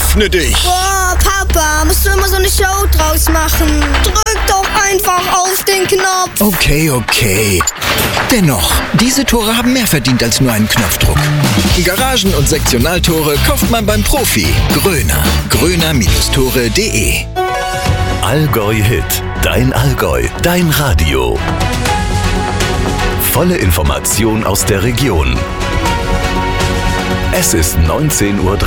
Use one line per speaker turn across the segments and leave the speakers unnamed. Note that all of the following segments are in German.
Öffne dich!
Boah, Papa, musst du immer so eine Show draus machen? Drück doch einfach auf den Knopf.
Okay. Dennoch, diese Tore haben mehr verdient als nur einen Knopfdruck. Garagen- und Sektionaltore kauft man beim Profi. Gröner. Gröner-Tore.de.
Allgäu Hit. Dein Allgäu. Dein Radio. Volle Information aus der Region. Es ist 19:30 Uhr.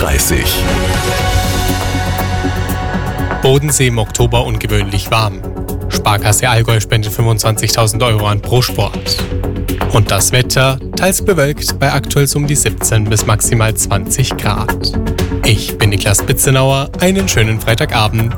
Bodensee im Oktober ungewöhnlich warm. Sparkasse Allgäu spendet 25.000 € an Pro-Sport. Und das Wetter, teils bewölkt, bei aktuell um die 17 bis maximal 20 Grad. Ich bin Niklas Bitzenauer, einen schönen Freitagabend.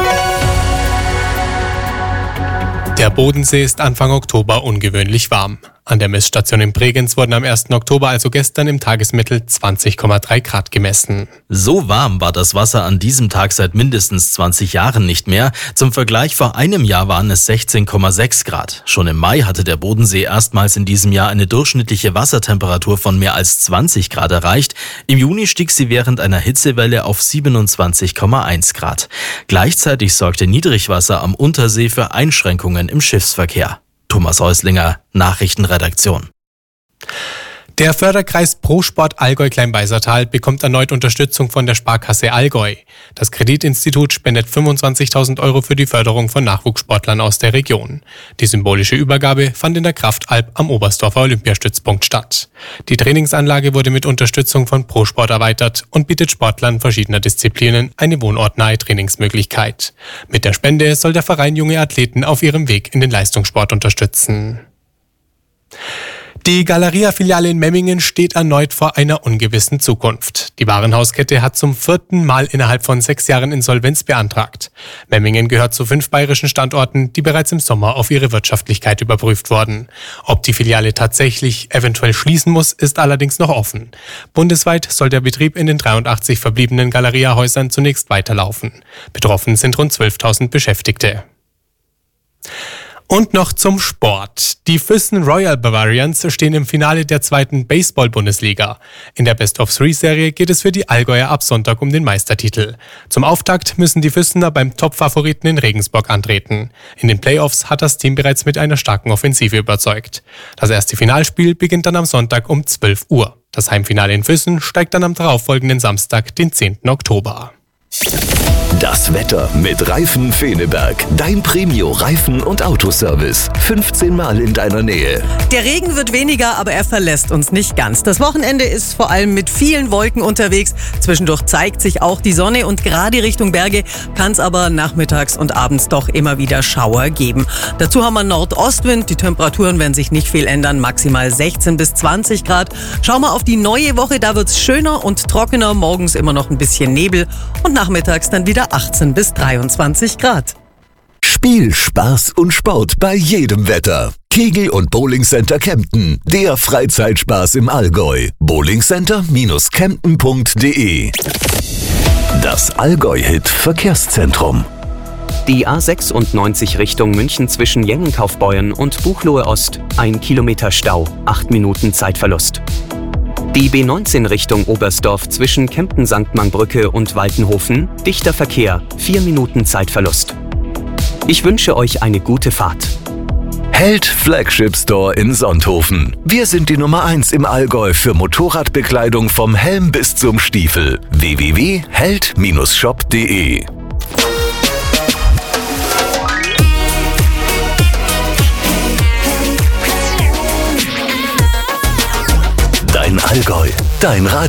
Der Bodensee ist Anfang Oktober ungewöhnlich warm. An der Messstation in Bregenz wurden am 1. Oktober, also gestern, im Tagesmittel 20,3 Grad gemessen.
So warm war das Wasser an diesem Tag seit mindestens 20 Jahren nicht mehr. Zum Vergleich, vor einem Jahr waren es 16,6 Grad. Schon im Mai hatte der Bodensee erstmals in diesem Jahr eine durchschnittliche Wassertemperatur von mehr als 20 Grad erreicht. Im Juni stieg sie während einer Hitzewelle auf 27,1 Grad. Gleichzeitig sorgte Niedrigwasser am Untersee für Einschränkungen im Schiffsverkehr. Thomas Häuslinger, Nachrichtenredaktion. Der Förderkreis Pro-Sport Allgäu-Kleinbeißertal bekommt erneut Unterstützung von der Sparkasse Allgäu. Das Kreditinstitut spendet 25.000 € für die Förderung von Nachwuchssportlern aus der Region. Die symbolische Übergabe fand in der Kraftalp am Oberstdorfer Olympiastützpunkt statt. Die Trainingsanlage wurde mit Unterstützung von Pro-Sport erweitert und bietet Sportlern verschiedener Disziplinen eine wohnortnahe Trainingsmöglichkeit. Mit der Spende soll der Verein junge Athleten auf ihrem Weg in den Leistungssport unterstützen. Die Galeria-Filiale in Memmingen steht erneut vor einer ungewissen Zukunft. Die Warenhauskette hat zum 4. Mal innerhalb von 6 Jahren Insolvenz beantragt. Memmingen gehört zu 5 bayerischen Standorten, die bereits im Sommer auf ihre Wirtschaftlichkeit überprüft wurden. Ob die Filiale tatsächlich eventuell schließen muss, ist allerdings noch offen. Bundesweit soll der Betrieb in den 83 verbliebenen Galeria-Häusern zunächst weiterlaufen. Betroffen sind rund 12.000 Beschäftigte. Und noch zum Sport. Die Füssen Royal Bavarians stehen im Finale der 2. Baseball-Bundesliga. In der Best-of-3-Serie geht es für die Allgäuer ab Sonntag um den Meistertitel. Zum Auftakt müssen die Füssener beim Top-Favoriten in Regensburg antreten. In den Playoffs hat das Team bereits mit einer starken Offensive überzeugt. Das erste Finalspiel beginnt dann am Sonntag um 12 Uhr. Das Heimfinale in Füssen steigt dann am darauffolgenden Samstag, den 10. Oktober.
Das Wetter mit Reifen Feneberg. Dein Premio-Reifen- und Autoservice. 15 Mal in deiner Nähe.
Der Regen wird weniger, aber er verlässt uns nicht ganz. Das Wochenende ist vor allem mit vielen Wolken unterwegs. Zwischendurch zeigt sich auch die Sonne und gerade Richtung Berge kann es aber nachmittags und abends doch immer wieder Schauer geben. Dazu haben wir Nordostwind. Die Temperaturen werden sich nicht viel ändern. Maximal 16 bis 20 Grad. Schauen wir auf die neue Woche. Da wird es schöner und trockener. Morgens immer noch ein bisschen Nebel und nachmittags dann wieder 18 bis 23 Grad.
Spiel, Spaß und Sport bei jedem Wetter. Kegel- und Bowlingcenter Kempten. Der Freizeitspaß im Allgäu. bowlingcenter-kempten.de. Das Allgäu-Hit Verkehrszentrum.
Die A96 Richtung München zwischen Jengenkaufbeuern und Buchloe Ost. 1 Kilometer Stau, 8 Minuten Zeitverlust. Die B19 Richtung Oberstdorf zwischen Kempten-Sanktmann-Brücke und Waltenhofen. Dichter Verkehr, 4 Minuten Zeitverlust. Ich wünsche euch eine gute Fahrt.
Held Flagship Store in Sonthofen. Wir sind die Nummer 1 im Allgäu für Motorradbekleidung vom Helm bis zum Stiefel. www.held-shop.de. Dein Allgäu, dein Radio.